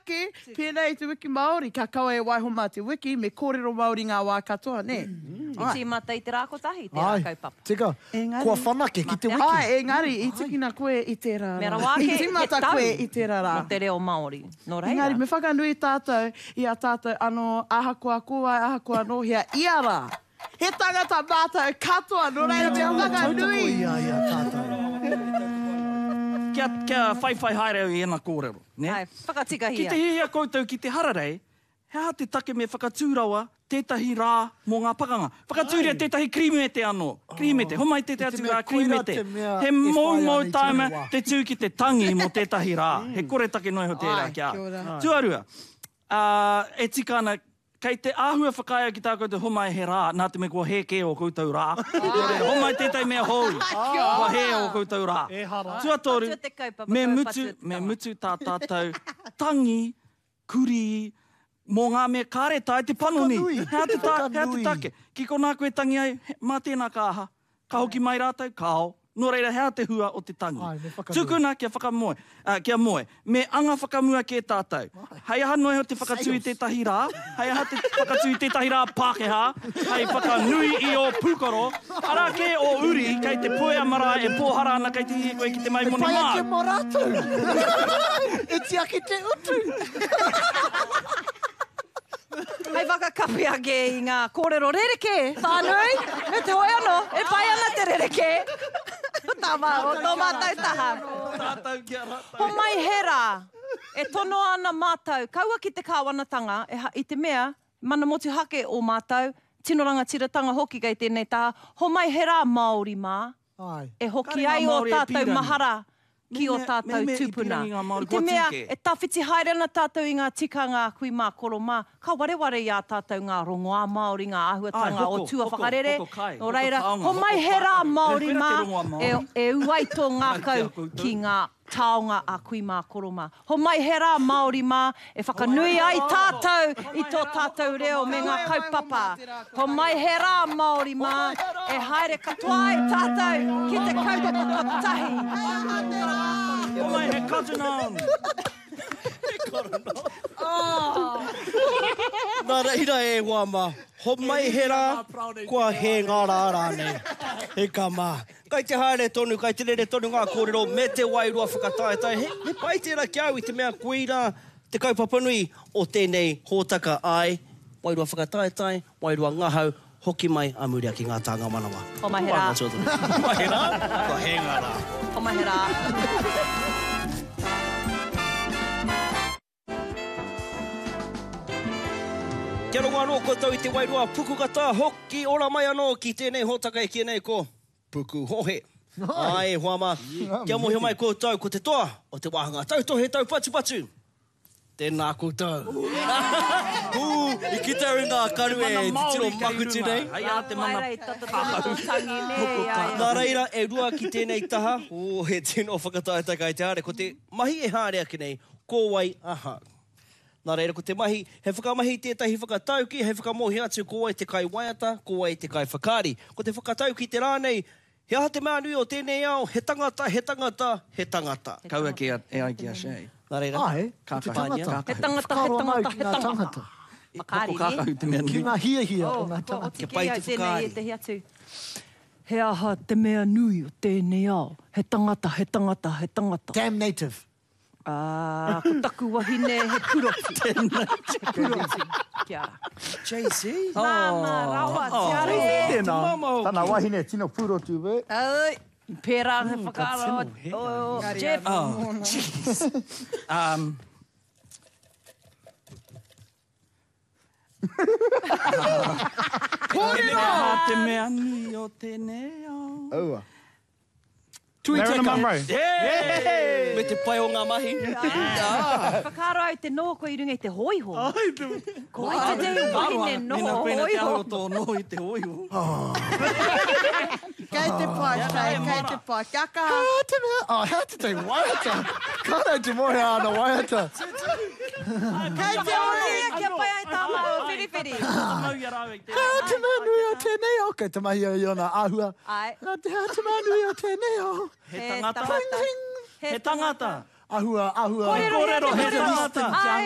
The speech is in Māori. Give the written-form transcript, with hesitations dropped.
ake, pēnei te wiki Māori, ka kaua e waiho mā te wiki, me kōrero Māori ngā wā katoa, ne? I tī mata i te rā kotahi, te rā kaupapa. Tika, kua whanake ki te wiki. Ai, engari, i tikina koe i te rā. Mera wāke, I timata koe i te rā. Mo te reo Māori. Nō reira. Engari, me whakanui tātou, i a tātou ano ahakoa koa, ahakoa nohia, ia rā. He tangata mātou katoa, nō reira, me whakanui. Ia, tātou. Kia whaiwhai haere i ena kōrero. Ai, whakatika hia. Ki te hihia koutou ki te hararei, hea te take me whakatūraua tētahi rā mō ngā pakanga. Whakatūria tētahi krimete anō. Krimete, homai tētahi atu rā krimete. He mau taima te tū ki te tangi mō tētahi rā. He kore take noi ho tērā kia. Tuarua, e tika ana, kei te āhua whakaia ki tā koutou homai he rā, nā te me kua he ke o koutou rā. Homai tētai mea hou, kua he o koutou rā. Tuatoru, me mutu tā tātou tangi, kuri, mō ngā mea kāreta e te panoni. Hea te take. Ki ko nā koe tangi ai, mā tēnā kāha. Ka hoki mai rātou, kao. Nō reira, hea te hua o te tangi. Tukuna kia whakamoe, kia moe. Me anga whakamua ke tātou. Hei aha noi ho te whakatui tētahi rā. Hei aha te whakatui tētahi rā Pākehā. Hei whakanui i o Pūkoro. Ara ke o uri, kei te puea mara e pōhara ana kei te hie koe ki te mai moni mā. E whai ake mō rātou. E ti ake te utu. Hei whakakapi ake i ngā kōrero rereke, whānui, me te hoi anō, e pai ana te rereke. Tāma, o tō mātou taha. Ho mai hera, e tono ana mātou, kaua ki te kāwanatanga, i te mea, mana motu hake o mātou, tinoranga tiratanga hoki kei tēnei taha, ho mai hera Māori mā, e hoki ai o tātou mahara. Ki o tātou tūpuna. I te mea, e tawhiti haere ana tātou i ngā tikanga kui mā koro mā. Ka wareware i a tātou ngā rongoā Māori, ngā āhuatanga o tua whakarere. Nō reira, ho mai he rā Māori mā, e uaito ngā kau ki ngā taonga a kui mā koro mā. Ho mai he rā Māori mā, e whakanui ai tātou i tō tātou reo me ngā kaupapa. Ho mai he rā Māori mā, e haere katoa ai tātou ki te kaupapa kotahi. Ho mai he katunam. Nā reira e wama, ho mai he rā, kua he ngā rārane. He ka mā. Kai te haere tonu, kai te rere tonu ngā kōrero, me te wairua whakataetai. He pai tērā ki au i te mea koeira, te kaupapanui o tēnei hōtaka ai. Wairua whakataetai, wairua ngahau, hoki mai a muri ki ngā tāngā manawa. Ho mai he rā. Ho mai he rā, kua he ngā rā. Ho mai he rā. Kia rongo anō koutou i te wairua puku kata hoki ora mai anō ki tēnei hōtaka e kia nei ko puku hohe. Ai, huama, kia mohi mai koutou ko te toa o te wāhanga. Tau tohe, tau patu patu. Tēnā koutou. I kita ringa karu e te tiro makuti nei. Ai a te mana tangi nei. Nā reira, e rua ki tēnei taha. He tino whakataetai kai te haere. Ko te mahi e haere ake nei, kōwai aha. Nā reira, ko te mahi, he whakamahi tētahi whakatauki, he whakamohi atu kōwai te kai waiata, kōwai te kai whakari. Ko te whakatauki te rānei, he aha te mea nui o tēnei ao, he tangata, he tangata, he tangata. Kaua ki e ai ki a shei. Nā reira, Ai, kākahania. He tangata, he tangata, he tangata. Makari, Kākahu te mea Ki nui. ngā hia o ngā tangata. Ke pai te whakaari. Te hia tū. He aha te mea nui o tēnei ao. He tangata, he tangata, he tangata. Damn native. Ko taku wahine he puroti. Puroti. Kia ra. JC? Māma, rawa, tiare. Tēnā, tāna wahine tino purotu we. Ai, pērā he whakaaro. Jeff. Oh, jeez. Te mea nui o tēnei ao. Aua. Marilyn Monroe. Me te pai o ngā mahi. Whakaaro au te noho ko i runga i te hoiho. Ko i te te wahine noho Pena te hoiho. aro tō noho i te hoiho. Kei te pai, kei te pai. Kia kaha. Te mea, hea te te waiata. Kānei te mohe ana waiata. Kei te ori. Kia pai ai tāma o whiriwhiri. Hea te mea nui o tēnei o. Kei te mahi o iona āhua. Ai. Hea te mea nui o tēnei o. He tangata. He tangata. Ahua. Kōrero, he tangata. Ai.